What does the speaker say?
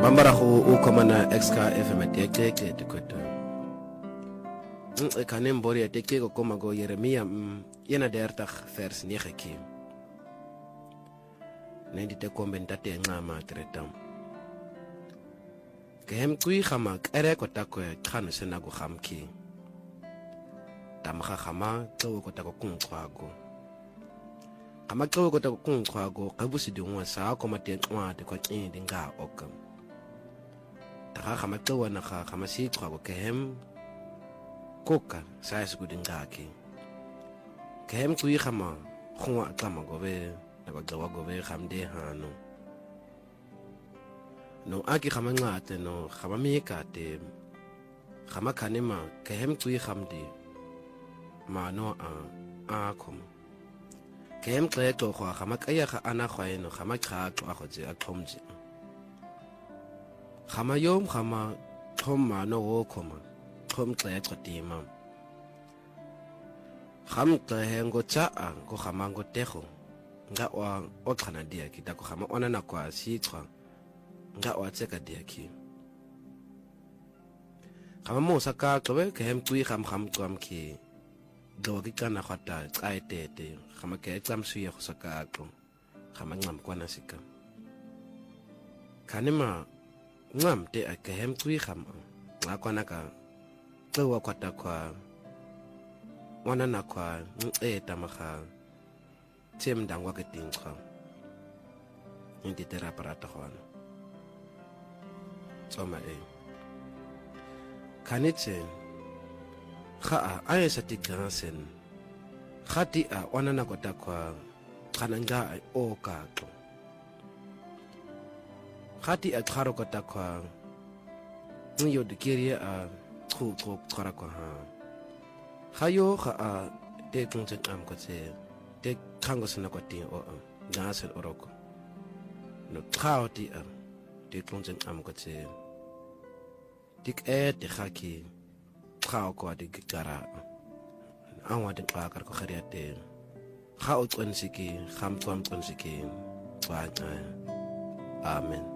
Bambarago o komana exka FM tekeke dekoto. Kanem boria tekeke koma go Jeremia 31 vers 9 ki. Nendi te kombe ntate ngama tretam. Kehem kui khama kere ko tako khano sena go khamki. Tamkha khama tso ko tako kunqwago. Khama tso ko tako kunqwago qabusi dingwa sa ko mate nqwa de ko kindi nga okam. Taka khamato na khamasi qwa kehem koka sa su gudingaki kehem kui khama khwa tama gobe na bagwa gobe khamde hano no aki khamangate no khamamika te khamakhanema kehem kui khamdi mano a khom kehem qeto khwa khamakaya kha ana khwaeno khamakha qwa khoje akhomji Khama yom khama thoma no wo khoma thom tle chotima kham tle ngo cha go khama ngo tego nga wa o khana dia kita go khama ona na kwa si chwa nga wa tseka dia ki khama mo saka tobe ke hem tui kham twam ki do ki kana khata tsai tete khama ke tsam suye go saka ko khama ngam kwana sika kanema ngam te kehem kui kham ngakwana ka tsewa kwata kwa wana na kwa tamakha tem dangwa ke tingkha ndi tera parata khwana tsoma kanitse kha ayesa tigansen khati wana na kwata kwa khananga o ka Khati akharo kota kwa nyo de kiri khu khara kwa ha khayo kha te tungchen am ko se te khango sna ko ti o gasel oroko no khauti te tungchen am ko se tik te khaki khao ko de gara anwa de pakar ko khariate khao tsonsiki kham tsam tsonsiki wa amen